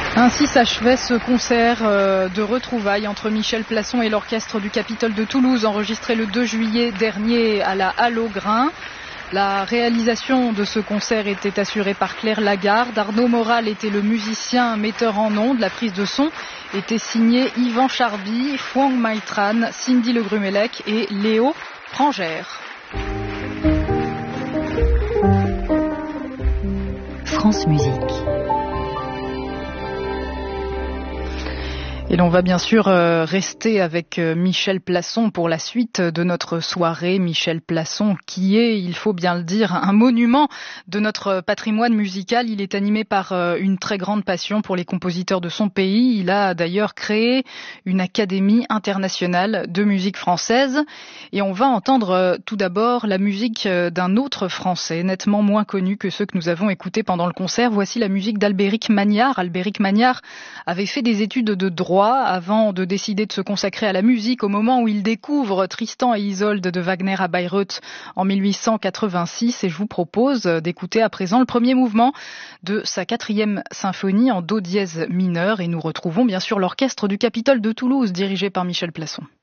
Ainsi s'achevait ce concert de retrouvailles entre Michel Plasson et l'orchestre du Capitole de Toulouse, enregistré le 2 juillet dernier à la Halle aux Grains. La réalisation de ce concert était assurée par Claire Lagarde. Arnaud Moral était le musicien metteur en ondes. La prise de son était signée Yvan Charby, Fouang Maitran, Cindy Le Grumelec et Léo Prangère. France Musique. Et l'on va bien sûr rester avec Michel Plasson pour la suite de notre soirée. Michel Plasson qui est, il faut bien le dire, un monument de notre patrimoine musical. Il est animé par une très grande passion pour les compositeurs de son pays. Il a d'ailleurs créé une académie internationale de musique française. Et on va entendre tout d'abord la musique d'un autre Français, nettement moins connu que ceux que nous avons écoutés pendant le concert. Voici la musique d'Albéric Magnard. Albéric Magnard avait fait des études de droit avant de décider de se consacrer à la musique au moment où il découvre Tristan et Isolde de Wagner à Bayreuth en 1886. Et je vous propose d'écouter à présent le premier mouvement de sa 4e symphonie en do dièse mineur. Et nous retrouvons bien sûr l'orchestre du Capitole de Toulouse dirigé par Michel Plasson.